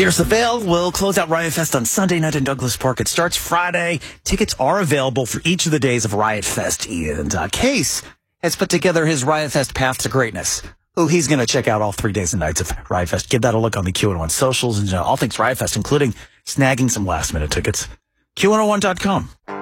Peter Saville will close out Riot Fest on Sunday night in Douglas Park. It starts Friday. Tickets are available for each of the days of Riot Fest. And Case has put together his Riot Fest Path to Greatness. Oh, he's going to check out all 3 days and nights of Riot Fest. Give that a look on the Q101 socials and all things Riot Fest, including snagging some last-minute tickets. Q101.com.